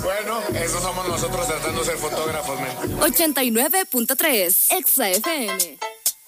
Bueno, eso somos nosotros tratando de ser fotógrafos, men. 89.3 Exa FM.